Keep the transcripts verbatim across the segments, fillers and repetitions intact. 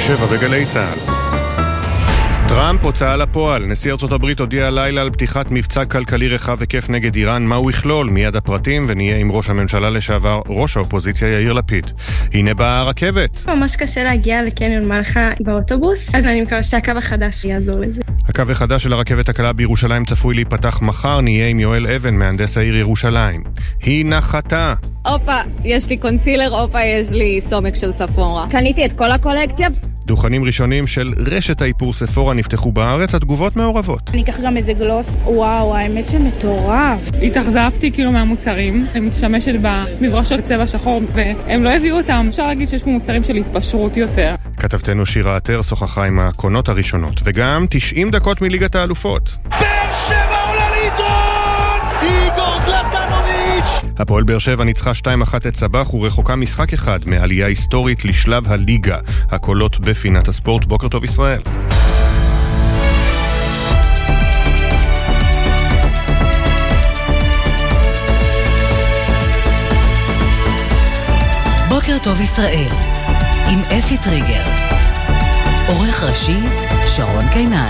שבע בגלי צהל. טראמפ הוצאה לפועל. נשיא ארצות הברית הודיע לילה על פתיחת מבצע כלכלי רחב היקף נגד איראן. מה הוא יכלול? מיד הפרטים, ונהיה עם ראש הממשלה לשעבר, ראש האופוזיציה יאיר לפיד. הנה באה הרכבת. ממש קשה להגיע לקניון מלחה באוטובוס, אז אני מקווה שהקו החדש יעזור לזה. הקו החדש של הרכבת הקלה בירושלים צפוי להיפתח מחר. נהיה עם יואל אבן, מהנדס העיר ירושלים. היא נחתה. אופה, יש לי קונסילר, אופה, יש לי סומק של ספורה. קניתי את כל הקולקציה. דוכנים ראשונים של רשת האיפור ספורה נפתחו בארץ. התגובות מעורבות. אני אקח גם איזה גלוס. וואו, האמת שמטורף. התאכזבתי כאילו מהמוצרים. אני משתמשת במברשות צבע שחור והם לא הביאו אותם. אפשר להגיד שיש פה מוצרים של התפשרות יותר. כתבתנו שירה עטר שוחחה עם הקונות הראשונות. וגם תשעים דקות מליגת האלופות. באר שבע עולה ליתרון! איגור זלטנוביץ'! הפועל באר שבע ניצחה שתיים אחת את סבח ורחוקה משחק אחד מעלייה היסטורית לשלב הליגה. הקולות בפינת הספורט. בוקר טוב ישראל. בוקר טוב ישראל עם אפי טריגר, עורך ראשי שרון קינן.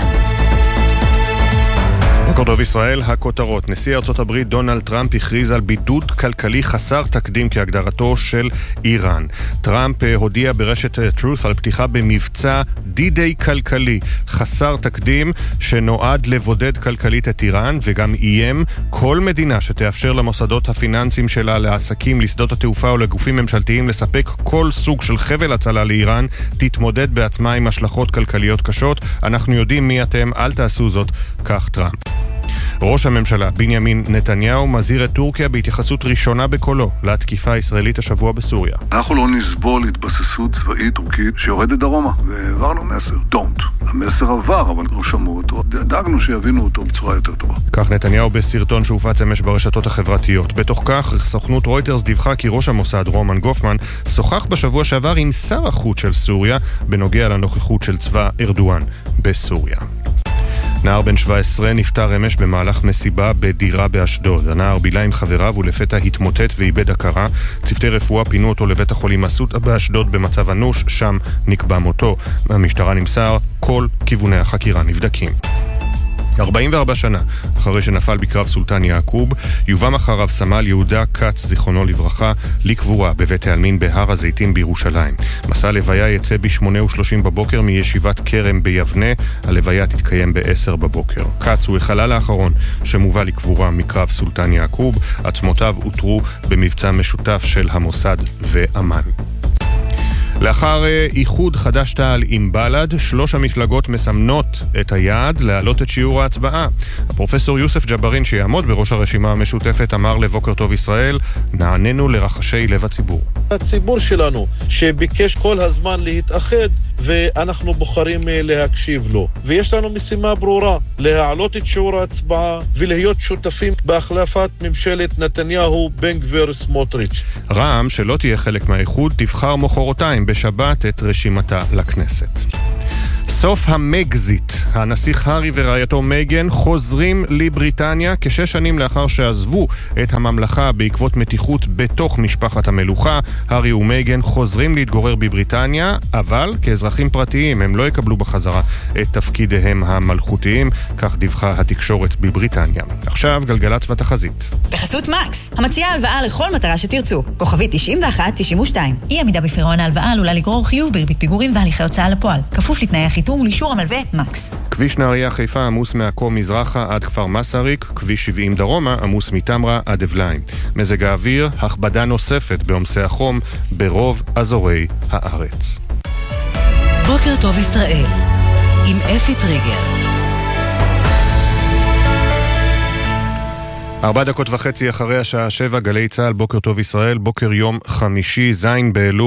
בוקר טוב ישראל, הכותרות. נשיא ארצות הברית דונלד טראמפ הכריז על בידוד כלכלי חסר תקדים כהגדרתו של איראן. טראמפ הודיע ברשת Truth על פתיחה במבצע די-דיי כלכלי חסר תקדים שנועד לבודד כלכלית את איראן, וגם איים כל מדינה שתאפשר למוסדות הפיננסיים שלה, לעסקים, לשדות התעופה או לגופים ממשלתיים לספק כל סוג של חבל הצלה לאיראן, תתמודד בעצמה עם השלכות כלכליות קשות. אנחנו יודעים מי אתם, אל תעשו זאת, כך טראמפ. ראש הממשלה בנימין נתניהו מזהיר את טורקיה בהתייחסות ראשונה בקולו להתקיפה הישראלית השבוע בסוריה. אנחנו לא נסבול התבססות צבאית טורקית שיורדת דרומה, והעברנו מסר, don't. המסר עבר, אבל לא שמעו אותו. דאגנו שיבינו אותו בצורה יותר טובה. כך נתניהו בסרטון שהופץ אמש ברשתות החברתיות. בתוך כך, סוכנות רויטרס דיווחה כי ראש המוסד רומן גופמן שוחח בשבוע שעבר עם שר החוץ של סוריה בנוגע לנוכחות של צבא ארדואן בסוריה. נער בן שבע עשרה נפטר אמש במהלך מסיבה בדירה באשדוד. הנער בילה עם חבריו ולפתע התמוטט ואיבד הכרה. צוותי רפואה פינו אותו לבית החולים אסותא באשדוד במצב אנוש, שם נקבע מותו. מהמשטרה נמסר כל כיווני החקירה נבדקים. ארבעים וארבע שנה אחרי שנפל בקרב סולטן יעקוב, יובם אחריו סמל יהודה קץ זיכרונו לברכה לקבורה בבית העלמין בהר הזיתים בירושלים. מסע לוויה יצא ב-שמונה ושלושים בבוקר מישיבת כרם ביבנה. הלוויה תתקיים ב-עשר בבוקר. קץ הוא החלל האחרון שמובא לקבורה מקרב סולטן יעקוב. עצמותיו הותרו במבצע משותף של המוסד ואמן. לאחר איחוד חד"ש-תע"ל עם בל"ד, שלוש המפלגות מסמנות את היעד להעלות את שיעור ההצבעה. הפרופסור יוסף ג'בארין, שיעמוד בראש הרשימה המשותפת, אמר לבוקר טוב ישראל, נענינו לרחשי לב הציבור. הציבור שלנו שביקש כל הזמן להתאחד, ואנחנו בוחרים להקשיב לו. ויש לנו משימה ברורה, להעלות את שיעור ההצבעה ולהיות שותפים בהחלפת ממשלת נתניהו בן גביר סמוטריץ'. רע"מ, שלא תהיה חלק מהאיחוד, תבחר מחרתיים בשבת את רשימתה לכנסת. סוף המגזיט. הנסיך הארי ורעייתו מייגן חוזרים לבריטניה כשש שנים לאחר שעזבו את הממלכה בעקבות מתיחות בתוך משפחת המלוכה. הארי ומייגן חוזרים להתגורר בבריטניה, אבל כאזרחים פרטיים הם לא יקבלו בחזרה את תפקידיהם המלכותיים, כך דיווחה התקשורת בבריטניה. עכשיו גלגלצ ותחזית. בחסות מקס, המציעה הלוואה לכל מטרה שתרצו. כוכבית תשעים ואחת תשעים ושתיים. אי עמידה בפירעון ההלוואה עלולה לגרור חיוב בריבית פיגורים והליכי הוצאה לפועל. כפוף לתנאי החיתום ולאישור המלווה מקס. כביש נהריה חיפה עמוס מעכו מזרחה עד כפר מסריק, כביש שבעים דרומה עמוס מתמרה עד אבליים. מזג האוויר, הכבדה נוספת בעומסי החום ברוב אזורי הארץ. בוקר טוב ישראל עם אפי טריגר. ארבע דקות וחצי אחרי השעה שבע, גלי צהל, בוקר טוב ישראל, בוקר יום חמישי, זין באלול.